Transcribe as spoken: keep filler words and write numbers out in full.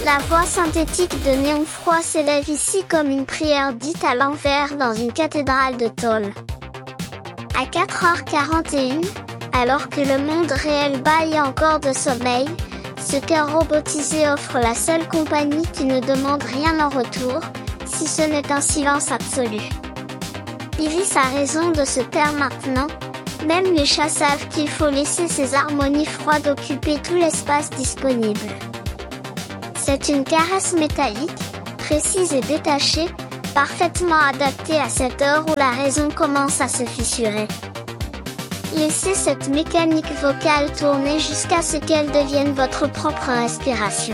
La voix synthétique de Néon Froid s'élève ici comme une prière dite à l'envers dans une cathédrale de tôle. À quatre heures quarante et une, alors que le monde réel bâille encore de sommeil, ce cœur robotisé offre la seule compagnie qui ne demande rien en retour, si ce n'est un silence absolu. Iris a raison de se taire maintenant, même les chats savent qu'il faut laisser ces harmonies froides occuper tout l'espace disponible. C'est une caresse métallique, précise et détachée, parfaitement adaptée à cette heure où la raison commence à se fissurer. Laissez cette mécanique vocale tourner jusqu'à ce qu'elle devienne votre propre respiration.